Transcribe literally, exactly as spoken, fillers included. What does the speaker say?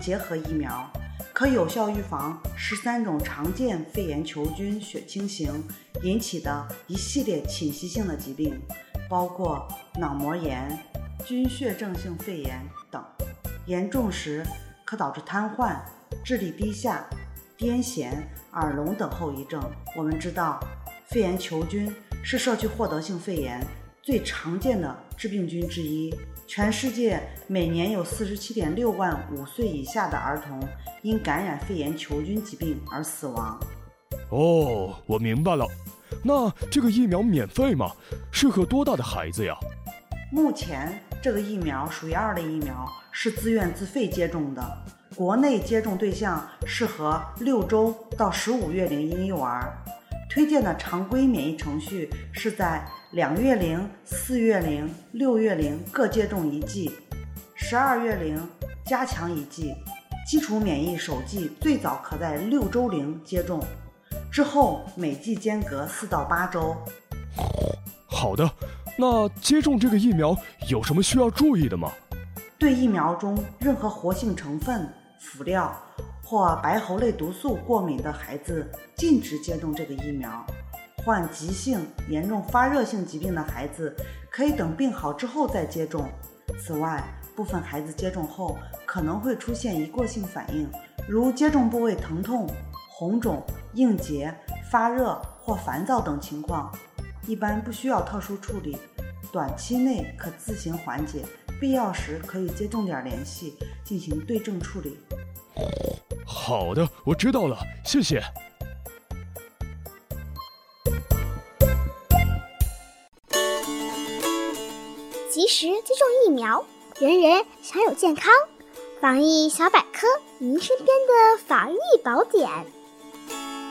结合疫苗，可有效预防十三种常见肺炎球菌血清型引起的一系列侵袭性的疾病，包括脑膜炎、菌血症性肺炎等。严重时可导致瘫痪、智力低下、癫痫、耳聋等后遗症。我们知道，肺炎球菌是社区获得性肺炎最常见的致病菌之一。全世界每年有 四十七点六万五岁以下的儿童因感染肺炎球菌疾病而死亡。 哦，我明白了。那这个疫苗免费吗？适合多大的孩子呀？ 目前这个疫苗属于二类疫苗，是自愿自费接种的。国内接种对象适合六周到十五月龄婴幼儿。推荐的常规免疫程序是在两月龄、四月龄、六月龄各接种一剂，十二月龄加强一剂。基础免疫首剂最早可在六周龄接种，之后每剂间隔四到八周。 好的，那接种这个疫苗有什么需要注意的吗？ 对疫苗中任何活性成分、辅料或白喉类毒素过敏的孩子禁止接种这个疫苗。患急性、严重发热性疾病的孩子可以等病好之后再接种。此外，部分孩子接种后可能会出现一过性反应，如接种部位疼痛、红肿、硬结、发热或烦躁等情况，一般不需要特殊处理，短期内可自行缓解，必要时可与接种点联系进行对症处理。 好的，我知道了，谢谢。 及时接种疫苗，人人享有健康。防疫小百科，您身边的防疫宝典。